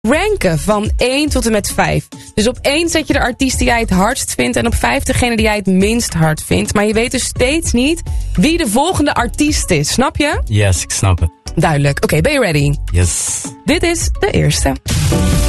ranken van 1 tot en met 5. Dus op 1 zet je de artiest die jij het hardst vindt en op 5 degene die jij het minst hard vindt. Maar je weet dus steeds niet wie de volgende artiest is, snap je? Yes, ik snap het. Duidelijk. Oké, ben je ready? Yes. Dit is de eerste.